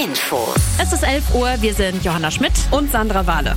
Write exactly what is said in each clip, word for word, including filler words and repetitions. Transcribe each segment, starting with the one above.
Infos. Es ist elf Uhr, wir sind Johanna Schmidt und Sandra Wahle.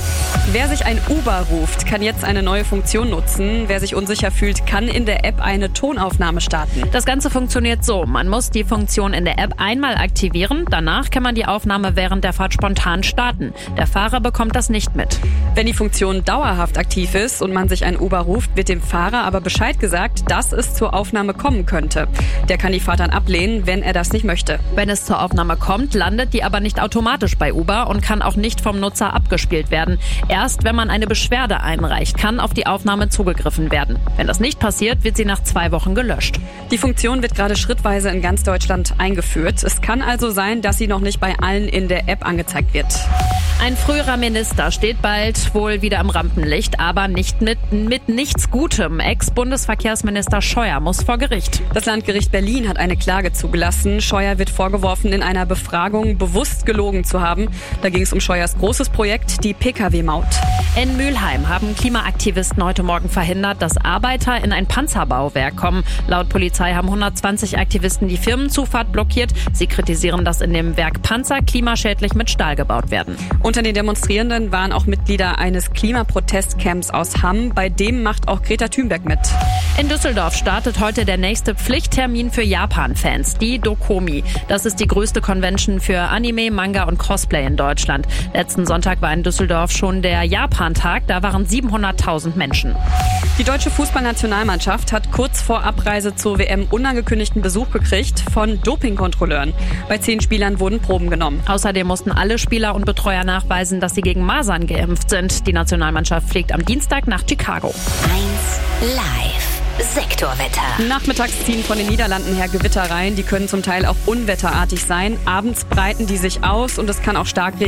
Wer sich ein Uber ruft, kann jetzt eine neue Funktion nutzen. Wer sich unsicher fühlt, kann in der App eine Tonaufnahme starten. Das Ganze funktioniert so. Man muss die Funktion in der App einmal aktivieren. Danach kann man die Aufnahme während der Fahrt spontan starten. Der Fahrer bekommt das nicht mit. Wenn die Funktion dauerhaft aktiv ist und man sich ein Uber ruft, wird dem Fahrer aber Bescheid gesagt, dass es zur Aufnahme kommen könnte. Der kann die Fahrt dann ablehnen, wenn er das nicht möchte. Wenn es zur Aufnahme kommt, landet die aber nicht automatisch bei Uber und kann auch nicht vom Nutzer abgespielt werden. Erst wenn man eine Beschwerde einreicht, kann auf die Aufnahme zugegriffen werden. Wenn das nicht passiert, wird sie nach zwei Wochen gelöscht. Die Funktion wird gerade schrittweise in ganz Deutschland eingeführt. Es kann also sein, dass sie noch nicht bei allen in der App angezeigt wird. Ein früherer Minister steht bald wohl wieder im Rampenlicht, aber nicht mit, mit nichts Gutem. Ex-Bundesverkehrsminister Scheuer muss vor Gericht. Das Landgericht Berlin hat eine Klage zugelassen. Scheuer wird vorgeworfen, in einer Befragung bewusst gelogen zu haben. Da ging es um Scheuers großes Projekt, die Pkw-Maut. In Mülheim haben Klimaaktivisten heute Morgen verhindert, dass Arbeiter in ein Panzerbauwerk kommen. Laut Polizei haben hundertzwanzig Aktivisten die Firmenzufahrt blockiert. Sie kritisieren, dass in dem Werk Panzer klimaschädlich mit Stahl gebaut werden. Unter den Demonstrierenden waren auch Mitglieder eines Klimaprotestcamps aus Hamm. Bei dem macht auch Greta Thunberg mit. In Düsseldorf startet heute der nächste Pflichttermin für Japan-Fans, die Dokomi. Das ist die größte Convention für Anime, Manga und Cosplay in Deutschland. Letzten Sonntag war in Düsseldorf schon der Japan-Tag, da waren siebenhunderttausend Menschen. Die deutsche Fußballnationalmannschaft hat kurz vor Abreise zur W M unangekündigten Besuch gekriegt von Dopingkontrolleuren. Bei zehn Spielern wurden Proben genommen. Außerdem mussten alle Spieler und Betreuer nachweisen, dass sie gegen Masern geimpft sind. Die Nationalmannschaft fliegt am Dienstag nach Chicago. eins Live. Sektorwetter. Nachmittags ziehen von den Niederlanden her Gewitter rein. Die können zum Teil auch unwetterartig sein. Abends breiten die sich aus und es kann auch stark regnen.